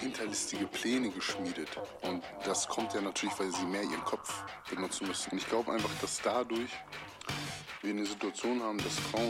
hinterlistige Pläne geschmiedet. Und das kommt ja natürlich, weil sie mehr ihren Kopf benutzen müssen. Und ich glaube einfach, dass dadurch wir eine Situation haben, dass Frauen